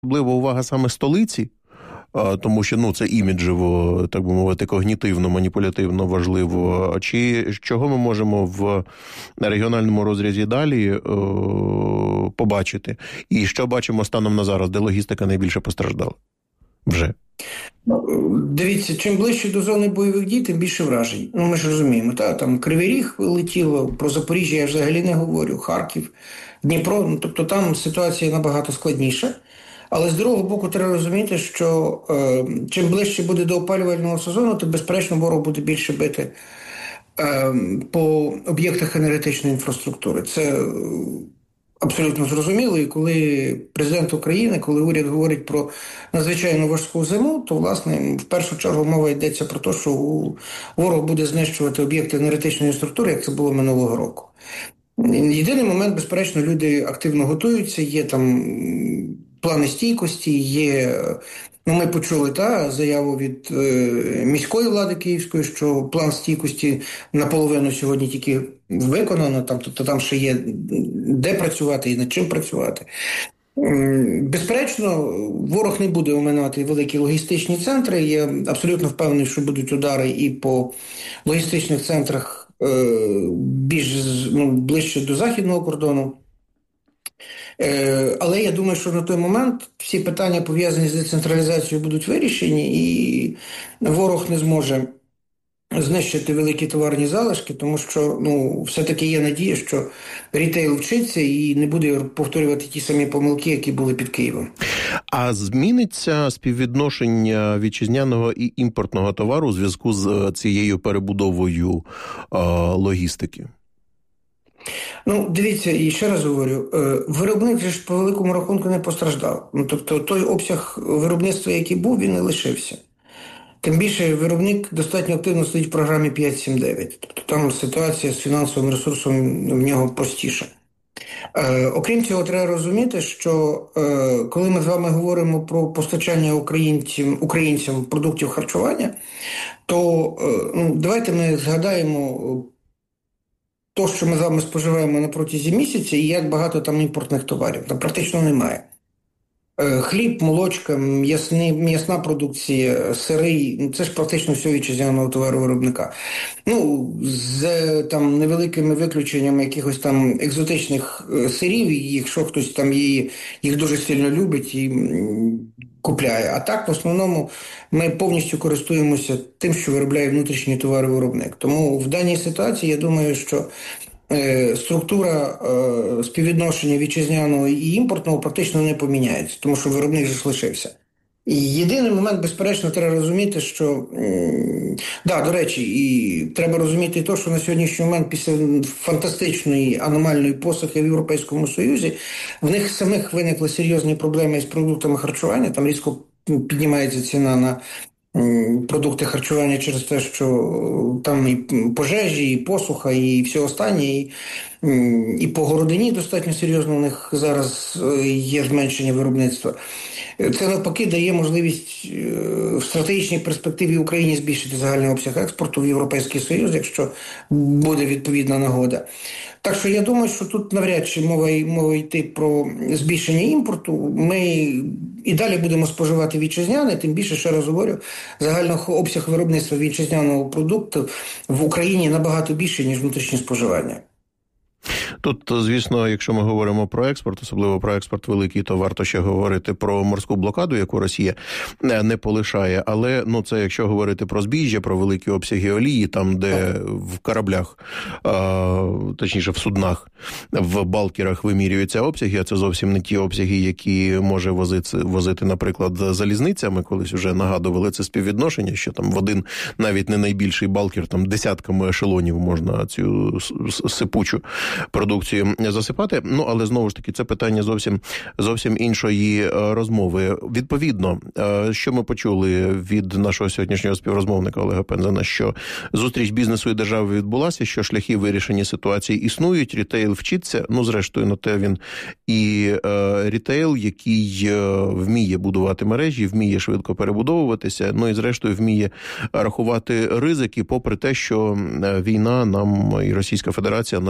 особлива увага саме столиці, тому що це іміджево, так би мовити, когнітивно, маніпулятивно важливо. Чи чого ми можемо в регіональному розрізі далі побачити? І що бачимо станом на зараз, де логістика найбільше постраждала? Вже. Дивіться, чим ближче до зони бойових дій, тим більше вражень. Ми ж розуміємо, там Кривий Ріг летіло, про Запоріжжя я взагалі не говорю, Харків, Дніпро, тобто там ситуація набагато складніша. Але з другого боку треба розуміти, що чим ближче буде до опалювального сезону, тим, безперечно, ворог буде більше бити по об'єктах енергетичної інфраструктури. Це абсолютно зрозуміло. І коли президент України, коли уряд говорить про надзвичайно важку зиму, то, власне, в першу чергу мова йдеться про те, що ворог буде знищувати об'єкти енергетичної структури, як це було минулого року. Єдиний момент, безперечно, люди активно готуються, є там плани стійкості, є, ми почули заяву від міської влади київської, що план стійкості наполовину сьогодні тільки виконано, тобто там ще є де працювати і над чим працювати. Безперечно, ворог не буде оминати великі логістичні центри, я абсолютно впевнений, що будуть удари і по логістичних центрах більш ближче до західного кордону. Але я думаю, що на той момент всі питання, пов'язані з децентралізацією, будуть вирішені, і ворог не зможе знищити великі товарні залишки, тому що все-таки є надія, що рітейл вчиться і не буде повторювати ті самі помилки, які були під Києвом. А зміниться співвідношення вітчизняного і імпортного товару у зв'язку з цією перебудовою логістики? Дивіться, і ще раз говорю, виробник же ж по великому рахунку не постраждав. Тобто той обсяг виробництва, який був, він не лишився. Тим більше виробник достатньо активно стоїть в програмі 5-7-9. Тобто там ситуація з фінансовим ресурсом в нього простіша. Окрім цього, треба розуміти, що коли ми з вами говоримо про постачання українцям продуктів харчування, то давайте ми згадаємо то, що ми з вами споживаємо на протязі місяця, і як багато там імпортних товарів. Там практично немає. Хліб, молочка, м'ясна продукція, сири – це ж практично все вітчизняного товаровиробника. З там невеликими виключеннями якихось там екзотичних сирів, якщо хтось там їх дуже сильно любить і купляє. А так, в основному, ми повністю користуємося тим, що виробляє внутрішній товаровиробник. Тому в даній ситуації, я думаю, що структура співвідношення вітчизняного і імпортного практично не поміняється, тому що виробник же лишився. І єдиний момент, безперечно, треба розуміти, що, до речі, і треба розуміти те, що на сьогоднішній момент після фантастичної аномальної посухи в Європейському Союзі в них самих виникли серйозні проблеми з продуктами харчування, там різко піднімається ціна на продукти харчування через те, що там і пожежі, і посуха, і все останнє, і по городині достатньо серйозно у них зараз є зменшення виробництва. Це навпаки дає можливість в стратегічній перспективі Україні збільшити загальний обсяг експорту в Європейський Союз, якщо буде відповідна нагода. Так що я думаю, що тут навряд чи мова йти про збільшення імпорту. Ми і далі будемо споживати вітчизняне, тим більше, ще раз говорю, загальний обсяг виробництва вітчизняного продукту в Україні набагато більше, ніж внутрішнє споживання. Тут, звісно, якщо ми говоримо про експорт, особливо про експорт великий, то варто ще говорити про морську блокаду, яку Росія не полишає. Але, це якщо говорити про збіжжя, про великі обсяги олії, там, де в кораблях, точніше в суднах, в балкерах вимірюються обсяги, а це зовсім не ті обсяги, які може возити, наприклад, залізницями. Колись вже нагадували це співвідношення, що там в один навіть не найбільший балкер, там десятками ешелонів можна цю сипучу продукцію засипати. Але знову ж таки, це питання зовсім іншої розмови. Відповідно, що ми почули від нашого сьогоднішнього співрозмовника Олега Пензена, що зустріч бізнесу і держави відбулася, що шляхи вирішення ситуації існують, рітейл вчиться, зрештою, на те він і рітейл, який вміє будувати мережі, вміє швидко перебудовуватися, і зрештою вміє рахувати ризики, попри те, що війна нам і Російська Федерація, наш ворог, і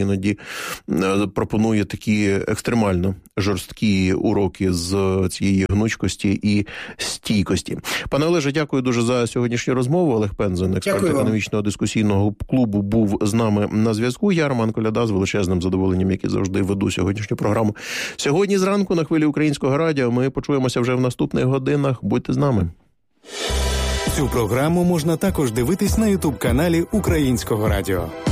іноді пропонує такі екстремально жорсткі уроки з цієї гнучкості і стійкості. Пане Олеже, дякую дуже за сьогоднішню розмову. Олег Пензен, експерт економічного дискусійного клубу, був з нами на зв'язку. Я, Роман Коляда, з величезним задоволенням, як і завжди, веду сьогоднішню програму. Сьогодні зранку на хвилі Українського радіо. Ми почуємося вже в наступних годинах. Будьте з нами. Цю програму можна також дивитись на YouTube-каналі Українського радіо.